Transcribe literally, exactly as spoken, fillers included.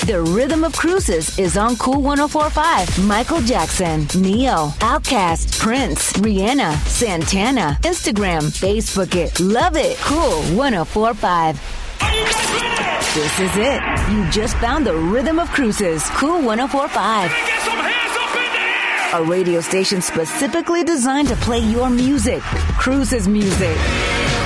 The Rhythm of Cruises is on Cool one oh four point five. Michael Jackson, Neo, Outkast, Prince, Rihanna, Santana. Instagram, Facebook it. Love it. Cool one oh four point five. Are you guys ready? This is it. You just found the Rhythm of Cruises. Cool one oh four point five. Can I get some hands up in the air? A radio station specifically designed to play your music. Cruises music.